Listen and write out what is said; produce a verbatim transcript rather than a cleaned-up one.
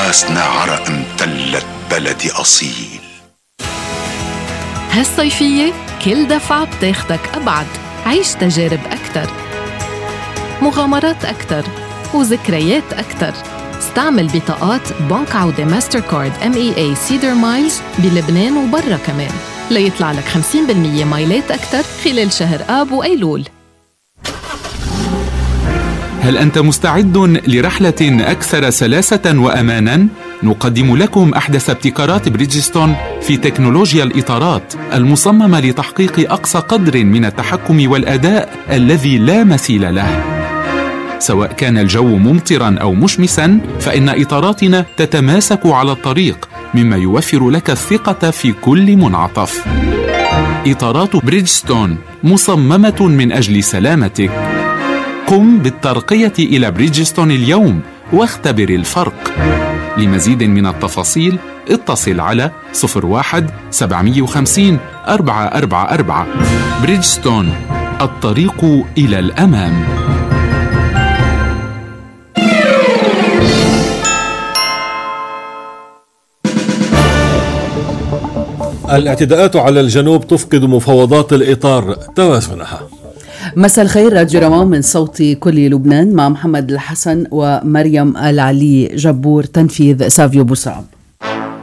ناسنا عرق امتلت بلدي أصيل. هالصيفية كل دفعة بتاخدك أبعد، عيش تجارب أكتر، مغامرات أكتر، وذكريات أكتر. استعمل بطاقات بنك عودة ماستر كارد إم إي إيه سيدر مايلز بلبنان وبرا كمان ليطلع لك خمسين بالمية مايلات أكتر خلال شهر آب وأيلول. هل أنت مستعد لرحلة أكثر سلاسة وأماناً؟ نقدم لكم أحدث ابتكارات بريدجستون في تكنولوجيا الإطارات المصممة لتحقيق أقصى قدر من التحكم والأداء الذي لا مثيل له. سواء كان الجو ممطراً أو مشمساً، فإن إطاراتنا تتماسك على الطريق، مما يوفر لك الثقة في كل منعطف. إطارات بريدجستون مصممة من أجل سلامتك. قم بالترقية إلى بريدجستون اليوم واختبر الفرق. لمزيد من التفاصيل اتصل على صفر واحد سبعمية وخمسين أربعة أربعة أربعة. بريدجستون، الطريق إلى الأمام. الاعتداءات على الجنوب تفقد مفاوضات الإطار توازنها. مساء الخير، راديو رمام من صوت كل لبنان مع محمد الحسن ومريم العلي جبور، تنفيذ سافيو بوصعب.